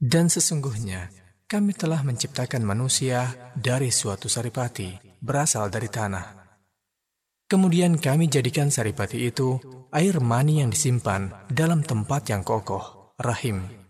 Dan sesungguhnya, kami telah menciptakan manusia dari suatu saripati, berasal dari tanah. Kemudian kami jadikan saripati itu air mani yang disimpan dalam tempat yang kokoh, rahim.